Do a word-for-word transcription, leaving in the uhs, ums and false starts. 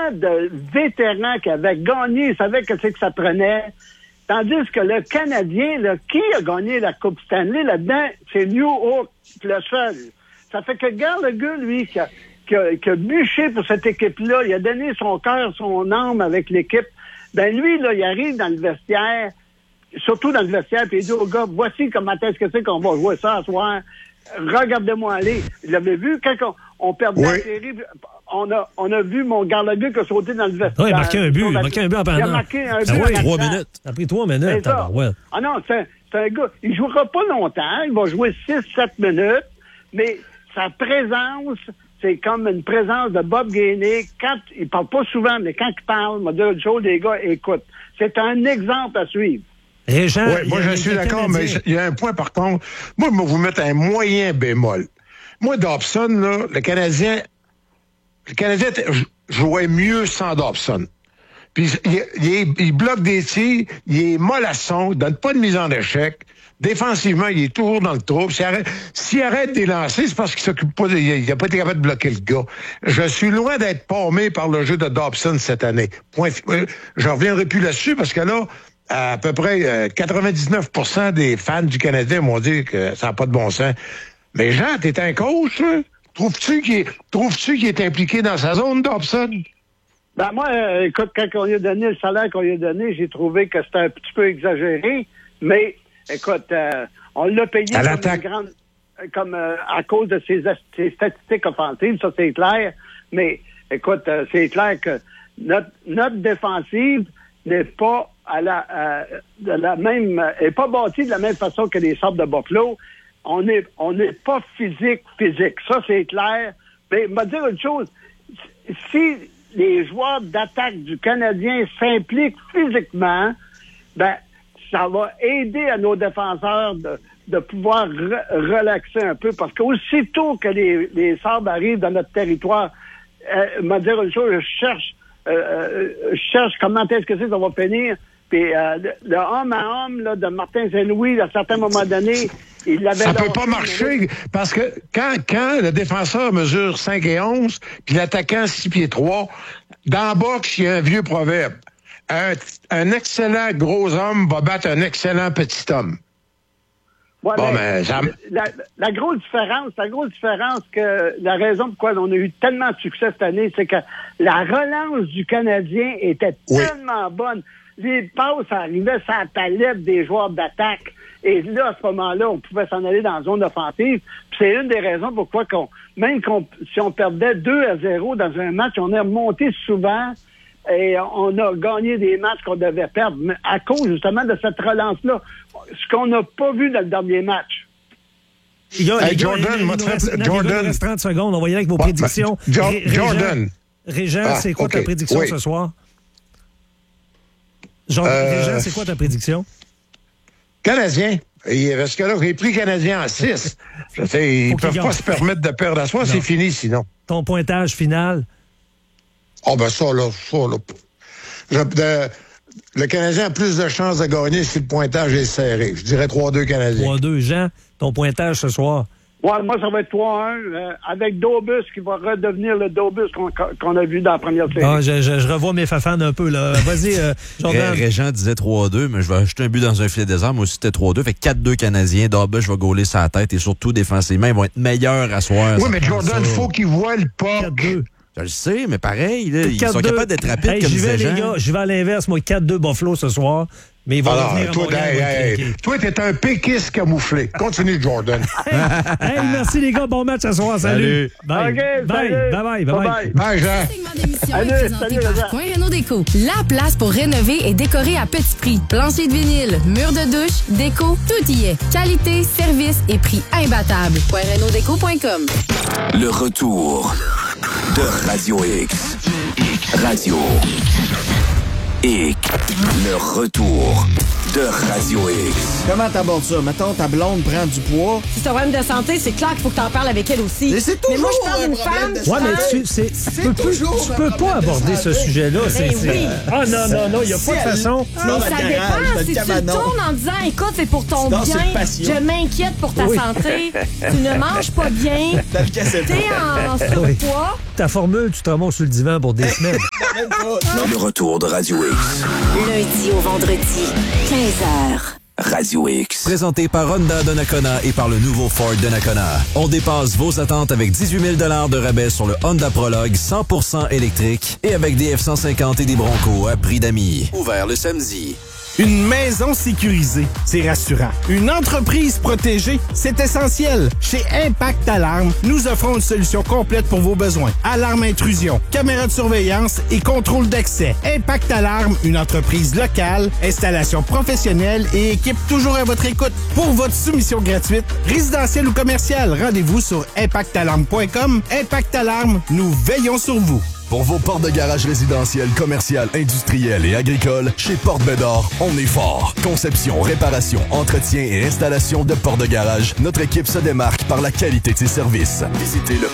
de vétérans qui avaient gagné, ils savaient que c'est que ça prenait. Tandis que le Canadien, là, qui a gagné la Coupe Stanley là-dedans, c'est New York, le seul. Ça fait que Gallagher, lui, qui a, qui a, qui a bûché pour cette équipe-là, il a donné son cœur, son âme avec l'équipe. Ben lui, là, il arrive dans le vestiaire, surtout dans le vestiaire, puis il dit aux gars, voici comment est-ce que c'est qu'on va jouer ça ce soir. Regardez-moi aller. Vous l'avez vu, quand on, on perdait oui. la série, on a, on a vu mon Gallagher qui a sauté dans le vestiaire. Oui, il a marqué un but. Il a marqué un but en pendant. Il a marqué un but. Ça a pris trois minutes. Ça a pris trois minutes. Ouais. Ah non, c'est, c'est un gars, il jouera pas longtemps, il va jouer six sept minutes, mais sa présence, c'est comme une présence de Bob Gainey. Quand, il parle pas souvent, mais quand il parle, m'a dit une chose, les gars, écoute. C'est un exemple à suivre. Régent, oui, moi, je suis d'accord, mais il y a un point, par contre. Moi, je vais vous mettre un moyen bémol. Moi, Dobson, là, le Canadien, le Canadien jouait mieux sans Dobson. Puis, il, il, il bloque des tirs, il est mollasson, il donne pas de mise en échec. Défensivement, il est toujours dans le trou. S'il arrête, s'il arrête de les lancer, c'est parce qu'il s'occupe pas de, il n'a pas été capable de bloquer le gars. Je suis loin d'être paumé par le jeu de Dobson cette année. Point, je reviendrai plus là-dessus parce que là, à peu près euh, quatre-vingt-dix-neuf pour cent des fans du Canadien m'ont dit que ça n'a pas de bon sens. Mais Jean, t'es un coach, là? Trouves-tu qu'il est, trouves-tu qu'il est impliqué dans sa zone, Dobson? Ben moi, euh, écoute, quand on lui a donné le salaire qu'on lui a donné, j'ai trouvé que c'était un petit peu exagéré, mais écoute, euh, on l'a payé à comme, une grande, comme euh, à cause de ses, ses statistiques offensives, ça c'est clair, mais écoute, euh, c'est clair que notre, notre défensive n'est pas à la, euh, de la même, est pas bâtie de la même façon que les Sabres de Buffalo. On est, on n'est pas physique, physique. Ça, c'est clair. Mais, m'a dire une chose. Si les joueurs d'attaque du Canadien s'impliquent physiquement, ben, ça va aider à nos défenseurs de, de pouvoir re- relaxer un peu. Parce qu'aussitôt que les, les Sabres arrivent dans notre territoire, euh, m'a dire une chose, je cherche, euh, je cherche comment est-ce que c'est qu'on va finir. Puis euh, le, le homme à homme là, de Martin Saint-Louis, à certains moments donnés, il l'avait... Ça peut pas marcher, parce que quand, quand le défenseur mesure cinq et onze, puis l'attaquant six pieds trois, dans la boxe, il y a un vieux proverbe. Un, un excellent gros homme va battre un excellent petit homme. Ouais, bon, mais, ça... la, la grosse différence, la grosse différence que la raison pourquoi on a eu tellement de succès cette année, c'est que la relance du Canadien était oui. tellement bonne. Les passes arrivaient sur la palette des joueurs d'attaque. Et là, à ce moment-là, on pouvait s'en aller dans la zone offensive. Puis c'est une des raisons pourquoi, qu'on, même qu'on, si on perdait deux à zéro dans un match, on est remonté souvent et on a gagné des matchs qu'on devait perdre. Mais à cause, justement, de cette relance-là. Ce qu'on n'a pas vu dans le dernier match. Il y a, hey, Jordan, il, il, il, reste, Jordan. Il reste trente secondes. On va y aller avec vos ouais, prédictions. Jo- Ré- Jordan. Régent, ah, c'est quoi okay. ta prédiction oui. ce soir? Jean, euh, Régent, c'est quoi ta prédiction? Canadien. Parce que là, j'ai pris Canadien en six. Je sais, ils ne peuvent pas se permettre de perdre à soi, non. C'est fini sinon. Ton pointage final? Oh, ben ça, là, ça, là. Je, de, le Canadien a plus de chances de gagner si le pointage est serré. Je dirais trois deux Canadiens. trois deux, Jean. Ton pointage ce soir? Ouais, moi, ça va être trois un, euh, avec Dobus qui va redevenir le Dobus qu'on, qu'on a vu dans la première série. Ah, je, je, je revois mes fafans un peu, là. Vas-y, euh, Jordan. Ré- Régent disait trois deux, mais je vais ajouter un but dans un filet désert. Moi aussi, c'était trois deux. Fait quatre deux Canadiens. Dobus va gauler sa tête et surtout, défensivement, ils vont être meilleurs à soir. Oui, mais Jordan, il faut qu'il voit le pas. quatre deux. Je le sais, mais pareil, là, ils sont capables d'être rapides hey, comme j'y vais, les gars, je vais à l'inverse. Moi, quatre deux Buffalo ce soir. Mais il va alors, revenir toi, à hey, hey, hey. Toi, t'es un péquiste camouflé. Continue, Jordan. hey, hey, merci, les gars. Bon match à soir. Salut. Salut. Bye. Okay, bye. salut. Bye. Bye. Bye. Bye. Bye, Jean. Ce segment d'émission est présenté par Coin Réno Déco. La place pour rénover et décorer à petit prix. Plancher de vinyle, mur de douche, déco, tout y est. Qualité, service et prix imbattable. coin réno déco point com. Le retour de Radio X. Radio X. Le retour de Radio X. Comment t'abordes ça? Mettons, ta blonde prend du poids. Si c'est un problème de santé, c'est clair qu'il faut que t'en parles avec elle aussi. Mais c'est toujours mais moi, je parle d'une femme. Ouais, mais tu, c'est, c'est tu peux, tu peux pas aborder ce sujet-là. C'est, ben c'est... Oui. Ah non, non, non, il n'y a pas de façon. Mais ça dépend. Si tu le tournes en disant, écoute, c'est pour ton bien, je m'inquiète pour ta oui. santé, tu ne manges pas bien, t'es en surpoids. Ta formule, tu te remontes sur le divan pour des semaines. Le retour de Radio X. Lundi au vendredi, quinze heures. Radio X. Présenté par Honda Donnacona et par le nouveau Ford Donnacona. On dépasse vos attentes avec dix-huit mille dollars de rabais sur le Honda Prologue cent pour cent électrique et avec des F cent cinquante et des Bronco à prix d'amis. Ouvert le samedi. Une maison sécurisée, c'est rassurant. Une entreprise protégée, c'est essentiel. Chez Impact Alarme, nous offrons une solution complète pour vos besoins. Alarme intrusion, caméra de surveillance et contrôle d'accès. Impact Alarme, une entreprise locale, installation professionnelle et équipe toujours à votre écoute. Pour votre soumission gratuite, résidentielle ou commerciale, rendez-vous sur impact alarme point com. Impact Alarme, nous veillons sur vous. Pour vos portes de garage résidentielles, commerciales, industrielles et agricoles, chez Porte Bédard, on est fort. Conception, réparation, entretien et installation de portes de garage, notre équipe se démarque par la qualité de ses services. Visitez le